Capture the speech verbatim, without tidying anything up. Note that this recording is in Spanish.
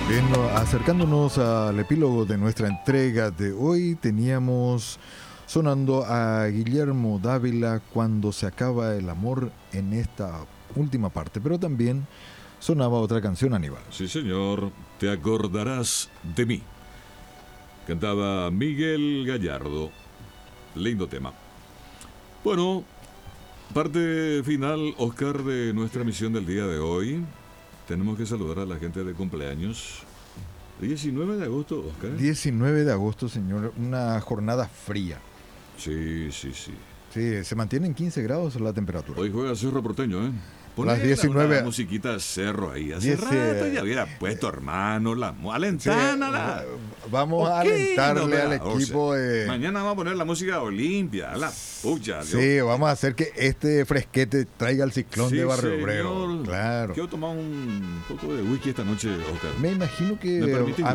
Bien, no, acercándonos al epílogo de nuestra entrega de hoy, teníamos sonando a Guillermo Dávila, Cuando se acaba el amor, en esta última parte, pero también sonaba otra canción, Aníbal. Sí, señor, Te acordarás de mí. Cantaba Miguel Gallardo. Lindo tema. Bueno, parte final, Oscar, de nuestra misión del día de hoy. Tenemos que saludar a la gente de cumpleaños. diecinueve de agosto, Oscar. diecinueve de agosto, señor, una jornada fría. Sí, sí, sí. Sí, se mantiene en quince grados la temperatura. Hoy juega Cerro Porteño, ¿eh? Poné Las diecinueve. una musiquita de Cerro ahí. Hace diez, rato ya hubiera puesto, hermano, la alentana. Sí, vamos a Ok, alentarle no, al o equipo. sea, de... Mañana vamos a poner la música Olimpia, la pucha. Sí, yo... vamos a hacer que este fresquete traiga el ciclón Sí, de Barrio señor. Obrero. Claro. Quiero tomar un poco de whisky esta noche, Oscar. Me imagino ¿Me que permite a,